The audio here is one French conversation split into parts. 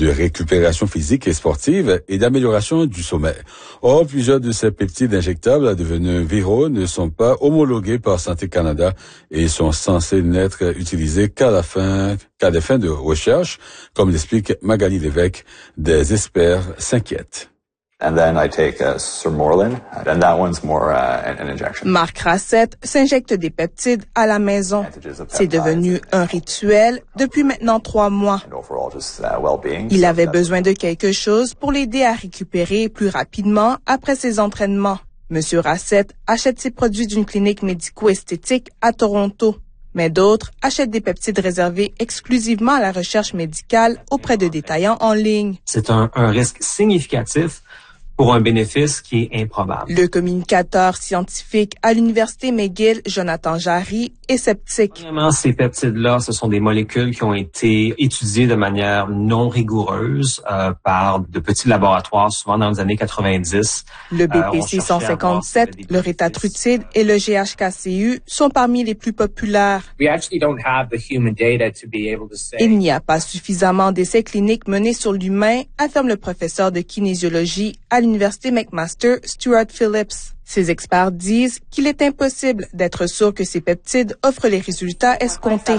de récupération physique et sportive et d'amélioration du sommeil. Or, plusieurs de ces peptides injectables devenus viraux ne sont pas homologués par Santé Canada et sont censés n'être utilisés qu'à des fins de recherche, comme l'explique Magali Lévesque. Des experts s'inquiètent. And then I take Sermorelin, and that one's more an injection. Marc Rassette s'injecte des peptides à la maison. C'est devenu un rituel depuis maintenant 3 mois. Il avait besoin de quelque chose pour l'aider à récupérer plus rapidement après ses entraînements. Monsieur Rassette achète ses produits d'une clinique médico-esthétique à Toronto. Mais d'autres achètent des peptides réservés exclusivement à la recherche médicale auprès de détaillants en ligne. C'est un risque significatif pour un bénéfice qui est improbable. Le communicateur scientifique à l'Université McGill, Jonathan Jarry, est sceptique. Premièrement, ces peptides-là, ce sont des molécules qui ont été étudiées de manière non rigoureuse par de petits laboratoires, souvent dans les années 90. Le BPC 157, le rétatrutide et le GHKCU sont parmi les plus populaires. Il n'y a pas suffisamment d'essais cliniques menés sur l'humain, affirme le professeur de kinésiologie à l'Université McMaster, Stuart Phillips. Ces experts disent qu'il est impossible d'être sûr que ces peptides offrent les résultats escomptés.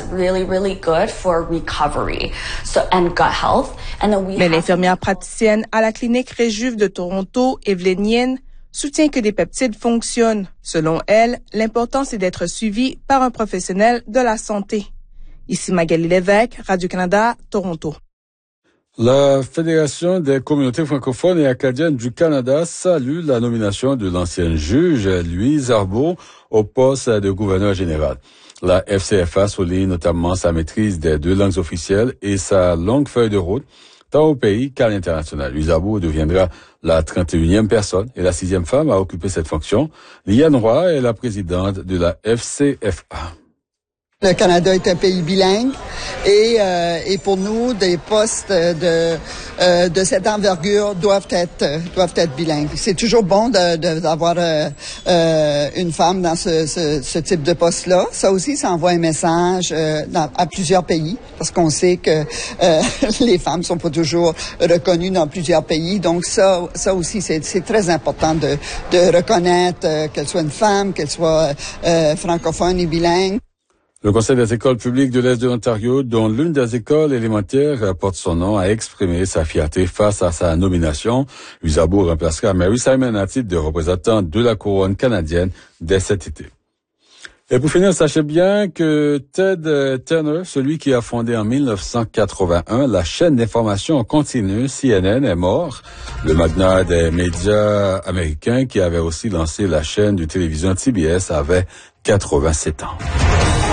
Mais l'infirmière praticienne à la clinique Réjuve de Toronto, Evelyne Yin, soutient que des peptides fonctionnent. Selon elle, l'important c'est d'être suivi par un professionnel de la santé. Ici Magali Lévesque, Radio-Canada, Toronto. La Fédération des communautés francophones et acadiennes du Canada salue la nomination de l'ancienne juge Louise Arbour au poste de gouverneur général. La FCFA souligne notamment sa maîtrise des 2 langues officielles et sa longue feuille de route, tant au pays qu'à l'international. Louise Arbour deviendra la 31e personne et la 6e femme à occuper cette fonction. Liane Roy est la présidente de la FCFA. Le Canada est un pays bilingue et pour nous, des postes de cette envergure doivent être bilingues. C'est toujours bon d'avoir une femme dans ce type de poste-là. Ça aussi, ça envoie un message à plusieurs pays parce qu'on sait que les femmes sont pas toujours reconnues dans plusieurs pays. Donc ça aussi, c'est très important de reconnaître qu'elle soit une femme, qu'elle soit francophone et bilingue. Le Conseil des écoles publiques de l'Est de l'Ontario, dont l'une des écoles élémentaires porte son nom, a exprimé sa fierté face à sa nomination. Louise Arbour remplacera Mary Simon à titre de représentante de la couronne canadienne dès cet été. Et pour finir, sachez bien que Ted Turner, celui qui a fondé en 1981 la chaîne d'information en continu CNN, est mort. Le magnat des médias américains qui avait aussi lancé la chaîne de télévision TBS avait 87 ans.